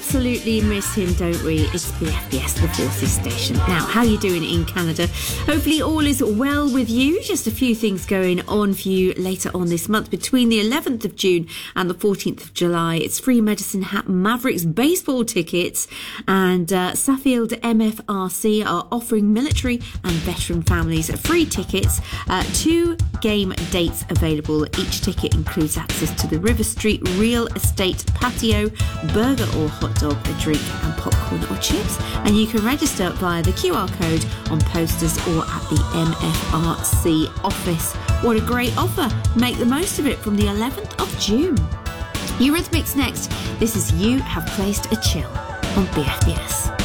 absolutely miss him, don't we? It's BFBS, the Forces station. Now, how are you doing in Canada? Hopefully all is well with you. Just a few things going on for you later on this month. Between the 11th of June and the 14th of July, it's free Medicine Hat Mavericks baseball tickets, and Suffield MFRC are offering military and veteran families free tickets. 2 game dates available. Each ticket includes access to the River Street Real Estate patio, burger or hot dog, a drink and popcorn or chips, and you can register via the QR code on posters or at the MFRC office. What a great offer. Make the most of it from the 11th of June. Eurythmics next. This is You Have Placed a Chill on BFBS.